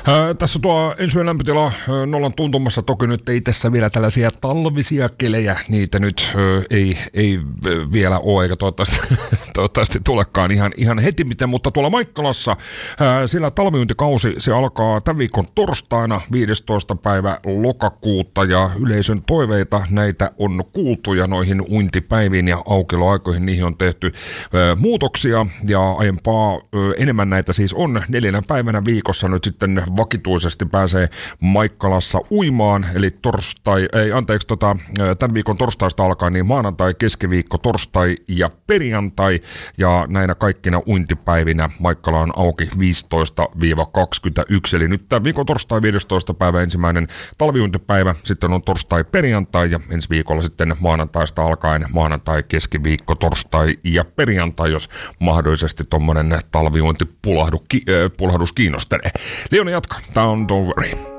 Tässä tuo ensimmäinen lämpötila nollan tuntumassa. Toki nyt ei tässä vielä tällaisia talvisia kelejä. Niitä nyt ei vielä ole, eikä toivottavasti tulekaan ihan heti miten. Mutta tuolla Maikkalassa sillä talviuintikausi se alkaa tämän viikon torstaina 15. päivä lokakuuta. Ja yleisön toiveita näitä on kuultu ja noihin uintipäiviin ja aukioloaikoihin niihin on tehty muutoksia. Ja aiempaa enemmän näitä siis on 4 päivänä viikossa nyt sitten vakituisesti pääsee Maikkalassa uimaan, eli tämän viikon torstaista alkaen niin maanantai, keskiviikko, torstai ja perjantai, ja näinä kaikkina uintipäivinä Maikkala on auki 15-21, eli nyt tämän viikon torstai 15. päivä ensimmäinen talviuintipäivä, sitten on torstai, perjantai, ja ensi viikolla sitten maanantaista alkaen maanantai, keskiviikko, torstai ja perjantai, jos mahdollisesti tommonen talviuintipulahdus kiinnostelee. Leona jatka, tää on Don't Worry.